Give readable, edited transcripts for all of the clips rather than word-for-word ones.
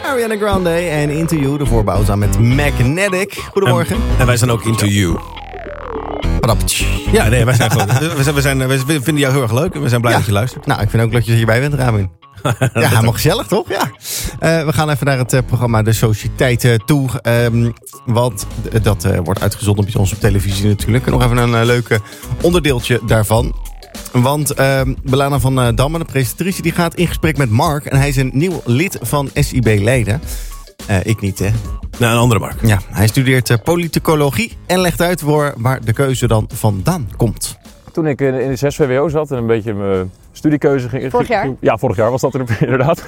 Ariana Grande en Into You. De voorbouw samen met Magnetic. Goedemorgen. En wij zijn ook Into You. Ja, nee, wij zijn gewoon... We vinden jou heel erg leuk en we zijn blij dat je luistert. Nou, ik vind ook dat je hierbij bent, Ramin. Ja, helemaal gezellig, toch? Ja. We gaan even naar het programma De Sociëteit toe. Want dat wordt uitgezonden bij ons op televisie natuurlijk. Nog even een leuk onderdeeltje daarvan. Want Belana van Damme, de presentatrice, die gaat in gesprek met Mark. En hij is een nieuw lid van SIB Leiden. Ik niet, hè? Nou, een andere Mark. Ja, hij studeert politicologie en legt uit waar de keuze dan vandaan komt. Toen ik in de 6 VWO zat en een beetje mijn studiekeuze ging... Vorig jaar? Ja, vorig jaar was dat inderdaad.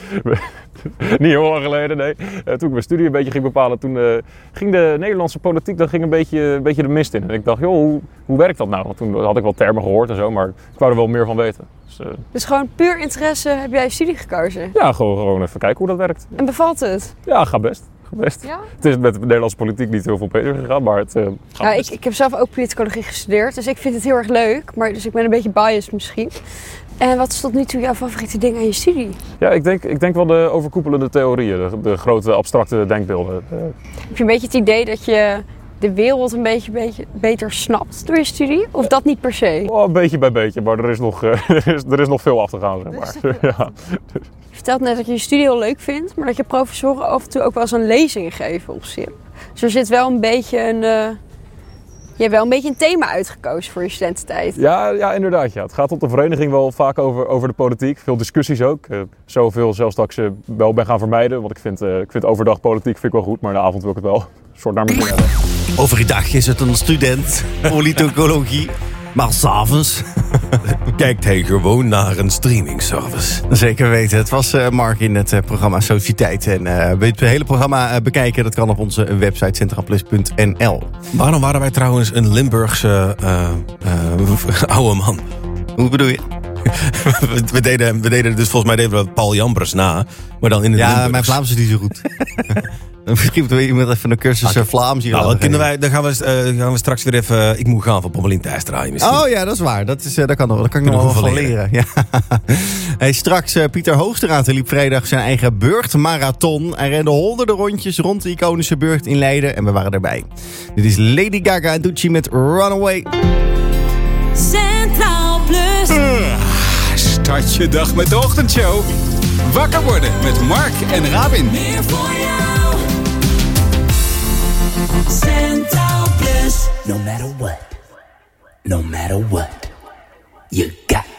Niet heel lang geleden, nee. Toen ik mijn studie een beetje ging bepalen, toen ging de Nederlandse politiek een beetje de mist in. En ik dacht, joh, hoe werkt dat nou? Want toen had ik wel termen gehoord en zo, maar ik wou er wel meer van weten. Dus gewoon puur interesse heb jij studie gekozen? Ja, gewoon even kijken hoe dat werkt. En bevalt het? Ja, gaat best. Ja? Het is met de Nederlandse politiek niet heel veel beter gegaan, maar het gaat best. Ik heb zelf ook politicologie gestudeerd, dus ik vind het heel erg leuk. Maar dus ik ben een beetje biased misschien. En wat is tot nu toe jouw favoriete ding aan je studie? Ja, ik denk wel de overkoepelende theorieën, de grote abstracte denkbeelden. Heb je een beetje het idee dat je de wereld een beetje beter snapt door je studie? Of dat niet per se? Oh, beetje bij beetje, maar er is nog veel af te gaan, zeg maar. Ja. Je vertelt net dat je je studie heel leuk vindt, maar dat je professoren af en toe ook wel eens een lezing geven op zich. Dus er zit wel een beetje je hebt wel een beetje een thema uitgekozen voor je studententijd. Ja, inderdaad. Ja. Het gaat op de vereniging wel vaak over de politiek. Veel discussies ook. Zoveel zelfs dat ik ze wel ben gaan vermijden. Want ik vind overdag politiek vind ik wel goed, maar in de avond wil ik het wel een soort naar mijn zin hebben. Overdag is het een student politicologie. Maar 's avonds kijkt hij gewoon naar een streamingservice. Zeker weten. Het was Mark in het programma Sociëteit. En wil je het hele programma bekijken? Dat kan op onze website centralplus.nl. Waarom waren wij trouwens een Limburgse oude man? Hoe bedoel je? we deden dus volgens mij deden we Paul Jambres na. Maar dan in het Limburgs. Mijn Vlaams is niet zo goed. Misschien moeten we iemand even een cursus Vlaams hier. Nou, dan gaan we straks weer even... Ik moet gaan van Pommelien Thijs draaien misschien. Oh ja, dat is waar. Dat kan ik nog wel van leren. Ja. Hey, straks Pieter Hoogstraat liep vrijdag zijn eigen burchtmarathon. Hij rende honderden rondjes rond de iconische burcht in Leiden. En we waren erbij. Dit is Lady Gaga en Doechii met Runaway. Centraal Plus. Start je dag met de ochtendshow. Wakker worden met Mark en Rabin. Meer voor jou. Centraal Plus. No matter what, you